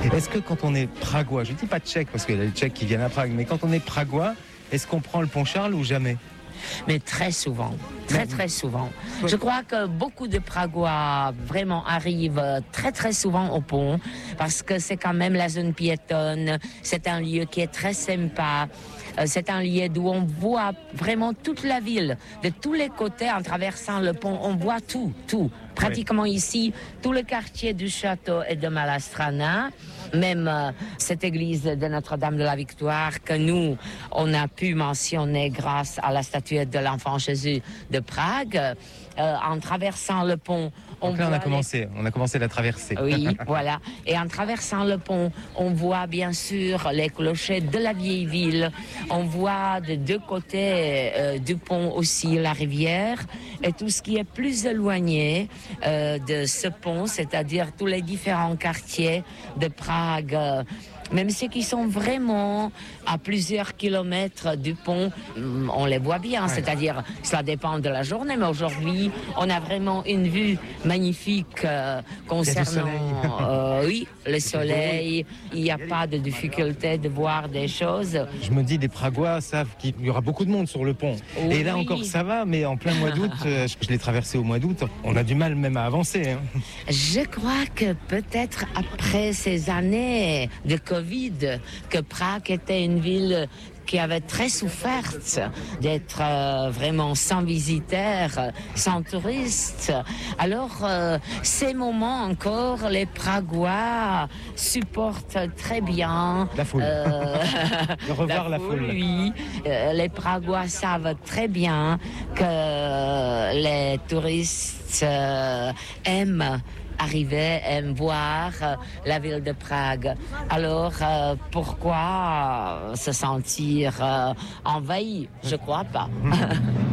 Est-ce que quand on est pragois, je ne dis pas tchèque parce qu'il y a les tchèques qui viennent à Prague, mais quand on est pragois, est-ce qu'on prend le pont Charles ou jamais? Mais très souvent, très souvent. Je crois que beaucoup de Pragois vraiment arrivent très souvent au pont parce que c'est quand même la zone piétonne, c'est un lieu qui est très sympa. C'est un lieu où on voit vraiment toute la ville, de tous les côtés en traversant le pont, on voit tout. Pratiquement ici, tout le quartier du château et de Malastrana, même cette église de Notre-Dame de la Victoire que nous, on a pu mentionner grâce à la statuette de l'Enfant Jésus de Prague. En traversant le pont, on a commencé la traversée. Oui, voilà. Et en traversant le pont, on voit bien sûr les clochers de la vieille ville. On voit de deux côtés du pont aussi la rivière et tout ce qui est plus éloigné de ce pont, c'est-à-dire tous les différents quartiers de Prague. Même ceux qui sont vraiment à plusieurs kilomètres du pont, on les voit bien, c'est-à-dire cela dépend de la journée, mais aujourd'hui, on a vraiment une vue magnifique concernant le soleil. Il n'y a pas de difficulté de voir des choses. Je me dis, les Pragois savent qu'il y aura beaucoup de monde sur le pont. Oui. Et là encore, ça va, mais en plein mois d'août, je l'ai traversé au mois d'août, on a du mal même à avancer. Hein. Je crois que peut-être après ces années de Covid, que Prague était une ville qui avait très souffert d'être vraiment sans visiteurs, sans touristes. Alors, ces moments encore, les Pragois supportent très bien. La foule. De revoir la foule. Oui. Les Pragois savent très bien que les touristes aiment arriver et voir la ville de Prague. Alors, pourquoi se sentir envahi? Je crois pas.